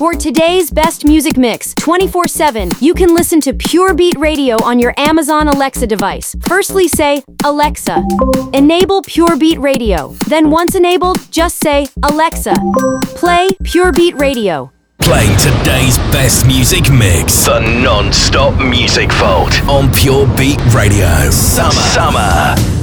For today's best music mix 24/7, you can listen to Pure Beat Radio on your Amazon Alexa device. Firstly, say, Alexa, enable Pure Beat Radio. Then once enabled, just say, Alexa, play Pure Beat Radio. Playing today's best music mix. The non-stop music vault on Pure Beat Radio. Summer.